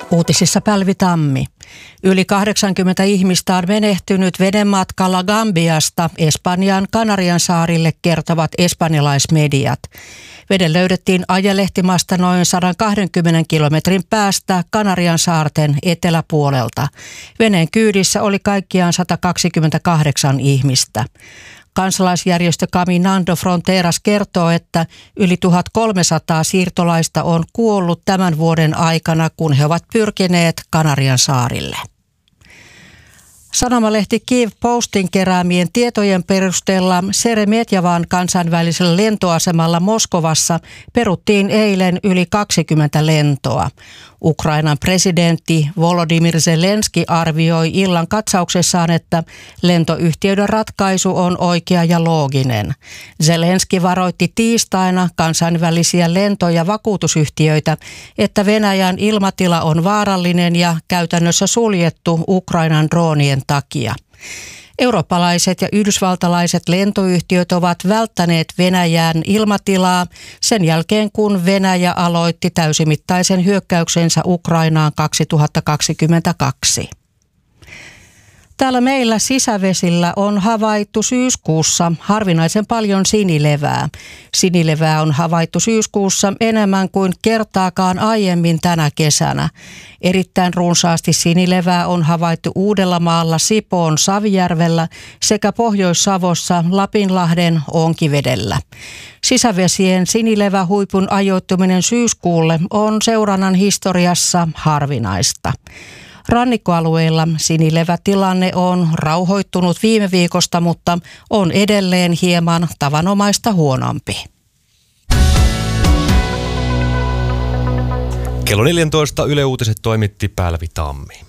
Uutisissa Pälvi Tammi. Yli 80 ihmistä on menehtynyt venematkalla Gambiasta Espanjan Kanariansaarille, kertovat espanjalaismediat. Vene löydettiin ajelehtimasta noin 120 kilometrin päästä Kanariansaarten eteläpuolelta. Veneen kyydissä oli kaikkiaan 128 ihmistä. Kansalaisjärjestö Caminando Fronteras kertoo, että yli 1300 siirtolaista on kuollut tämän vuoden aikana, kun he ovat pyrkineet Kanariansaarille. Sanomalehti Kyiv Postin keräämien tietojen perusteella Šeremetjevan kansainvälisellä lentoasemalla Moskovassa peruttiin eilen yli 20 lentoa. Ukrainan presidentti Volodymyr Zelenski arvioi illan katsauksessaan, että lentoyhtiöiden ratkaisu on oikea ja looginen. Zelenski varoitti tiistaina kansainvälisiä lento- ja vakuutusyhtiöitä, että Venäjän ilmatila on vaarallinen ja käytännössä suljettu Ukrainan droonien takia. Eurooppalaiset ja yhdysvaltalaiset lentoyhtiöt ovat välttäneet Venäjän ilmatilaa sen jälkeen, kun Venäjä aloitti täysimittaisen hyökkäyksensä Ukrainaan 2022. Täällä meillä sisävesillä on havaittu syyskuussa harvinaisen paljon sinilevää. Sinilevää on havaittu syyskuussa enemmän kuin kertaakaan aiemmin tänä kesänä. Erittäin runsaasti sinilevää on havaittu Uudellamaalla, Sipoon Savijärvellä sekä Pohjois-Savossa Lapinlahden Onkivedellä. Sisävesien sinilevähuipun ajoittuminen syyskuulle on seurannan historiassa harvinaista. Rannikkoalueilla sinilevätilanne on rauhoittunut viime viikosta, mutta on edelleen hieman tavanomaista huonompi. Kello 14 Yle Uutiset toimitti Pälvi Tammi.